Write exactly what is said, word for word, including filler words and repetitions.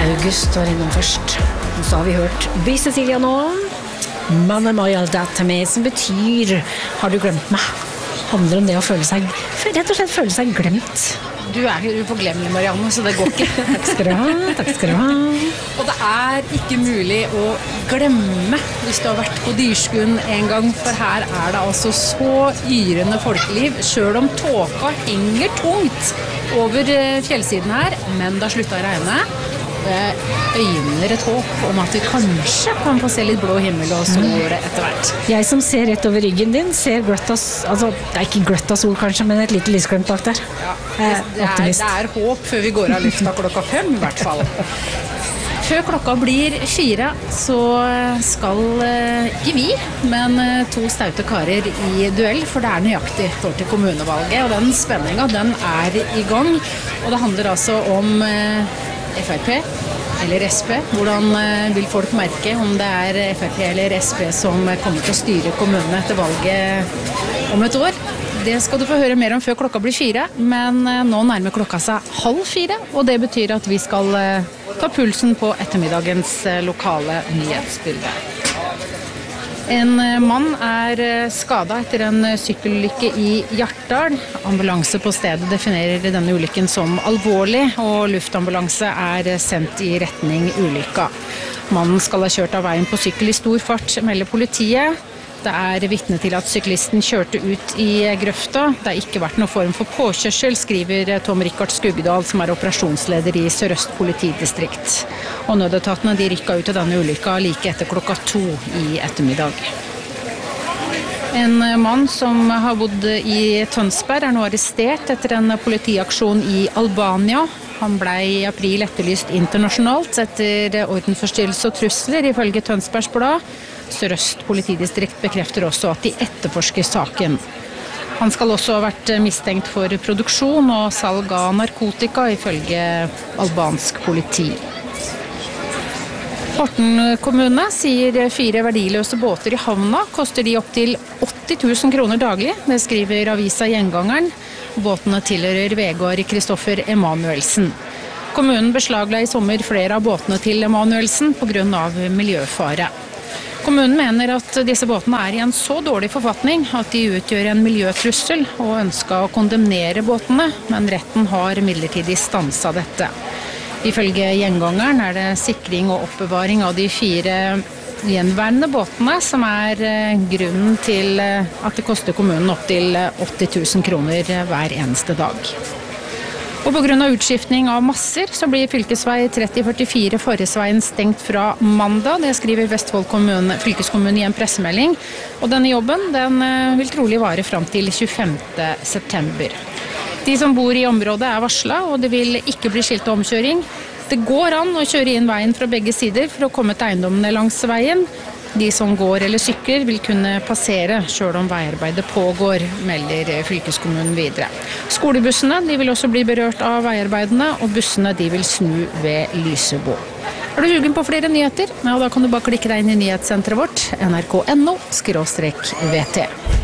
August var innom først. Og så har vi hørt By Cecilia nå. Manne Marialdat til meg, som betyr har du glemt meg? Handler om det å føle seg, rett og slett føle seg glemt. Du er jo uforglemmelig, Marianne, så det går ikke. Takk skal du ha, takk skal du ha. Og det er ikke mulig å glemme hvis du har vært på Dyrskuen en gang, for her er det altså så yrende folkeliv, selv om tåka henger tungt over fjellsiden her, men det har sluttet å regne. Øyner et håp om at vi kanskje kan få se litt blå himmel og sol etter hvert. Jeg som ser rett over ryggen din, ser gløtt av, altså det er ikke gløtt av sol kanskje, men et lite lysglemt bak der. Ja, det, det, er, det er håp før vi går av lufta klokka fem i hvert fall. Før klokka blir fire, så skal ikke vi, men to staute karer i duell, for det er nøyaktig for til kommunevalget, og den spenningen, den er i gang. Og det handler altså om F R P eller S P. Hvordan vil folk merke om det er F R P eller S P som kommer til å styre kommunene etter valget om et år? Det skal du få høre mer om før klokka blir fire, men nå nærmer klokka seg halv fire, og det betyr at vi skal ta pulsen på ettermiddagens lokale nyhetsbilde. En mann er skadet etter en sykkelulykke i Hjartdal. Ambulanse på stedet definerer denne ulykken som alvorlig, og luftambulanse er sendt i retning ulykka. Mannen skal ha kjørt av veien på sykkel i stor fart, melder politiet. Det er vitne til at syklisten kjørte ut i grøfta. Det har ikke vært noen form for påkjørsel, skriver Tom Rikard Skuggedal, som er operasjonsleder i Sør-Øst politidistrikt. Og nødetatene de rykket ut av denne ulykka like etter klokka to i ettermiddag. En mann som har bodd i Tønsberg er nå arrestert etter en politiaksjon i Albania. Han ble i april etterlyst internasjonalt etter ordensforstyrrelse og trusler, ifølge Tønsbergs Blad. Sør-Øst politidistrikt bekrefter også at de etterforsker saken. Han skal også ha vært mistenkt for produksjon og salg av narkotika, ifølge albansk politi. Horten kommune sier fire verdiløse båter i havna koster de opp til åtti tusen kroner daglig. Det skriver avisa Gjengangeren. Båtene tilhører Vegard Kristoffer Emanuelsen. Kommunen beslagla i sommer flere av båtene til Emanuelsen på grunn av miljøfare. Kommunen mener at disse båtene er i en så dårlig forfatning at de utgjør en miljøtrussel, og ønsker å kondemnere båtene, men retten har midlertidig stanset dette. Ifølge Gjengangeren er det sikring og oppbevaring av de fire gjenværende båtene som er grunnen til at det koster kommunen opp til åtti tusen kroner hver eneste dag. Og på grunn av utskiftning av masser så blir fylkesvei tretti førtifire Forresveien stengt fra mandag. Det skriver Vestfold kommune, fylkeskommune i en pressemelding. Og denne jobben den vil trolig vare fram til tjuefemte september. De som bor i området er varslet, og det vil ikke bli skilt omkjøring. Det går an å kjøre inn veien fra begge sider for å komme til eiendommene langs veien. De som går eller sykler vil kunne passere selv om veiarbeidet pågår, melder fylkeskommunen videre. Skolebussene de vil også bli berørt av veiarbeidene, og bussene de vil snu ved Lysebo. Er du sugen på flere nyheter? Ja, da kan du bare klikke deg inn i nyhetssenteret vårt, N R K punktum N O skråstrek V T.